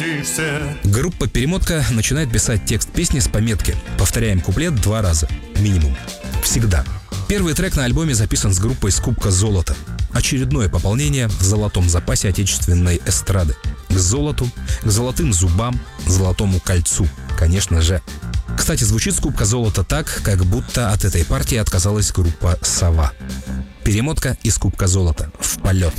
случишься. Группа «Перемотка» начинает писать текст песни с пометки «Повторяем куплет 2 раза. Минимум. Всегда». Первый трек на альбоме записан с группой с Кубка Золота. Очередное пополнение в золотом запасе отечественной эстрады. К золоту, к золотым зубам, золотому кольцу, конечно же. Кстати, звучит с Кубка Золота так, как будто от этой партии отказалась группа «Сова». Перемотка из Кубка Золота. В полет.